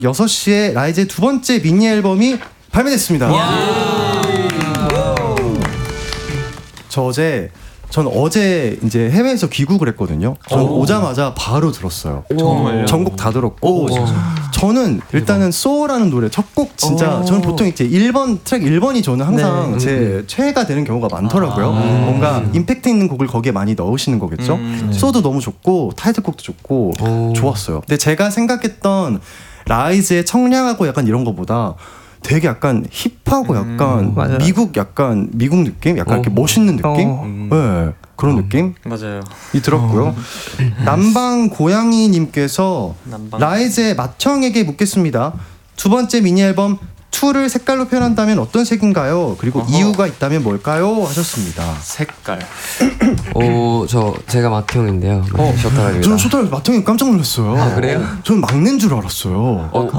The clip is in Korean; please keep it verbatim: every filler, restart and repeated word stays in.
여섯 시에 라이즈의 두 번째 미니 앨범이 발매됐습니다. 저 어제 전 어제 이제 해외에서 귀국을 했거든요. 전 오자마자 바로 들었어요. 정말요? 전곡 다 들었고 오, 저는 일단은 소라는 노래 첫 곡 진짜 오. 저는 보통 이제 일 번 트랙 일 번이 저는 항상 네. 제 최애가 되는 경우가 많더라고요. 아. 뭔가 임팩트 있는 곡을 거기에 많이 넣으시는 거겠죠. 음. 소도 너무 좋고 타이틀곡도 좋고 오. 좋았어요. 근데 제가 생각했던 라이즈의 청량하고 약간 이런 거보다 되게 약간 힙하고 약간 맞아요. 미국 약간 미국 느낌? 약간 이렇게 멋있는 느낌? 어. 네, 그런 느낌이 맞아요. 들었고요. 남방 고양이님께서 남방. 라이즈의 맏형에게 묻겠습니다. 두 번째 미니 앨범 투를 색깔로 표현한다면 어떤 색인가요? 그리고 어허. 이유가 있다면 뭘까요? 하셨습니다. 색깔. 오, 저 제가 맏형인데요. 네, 셔터라기다. 저는 초달 맏형이 깜짝 놀랐어요. 아, 그래요? 저는 막내인 줄 알았어요. 어,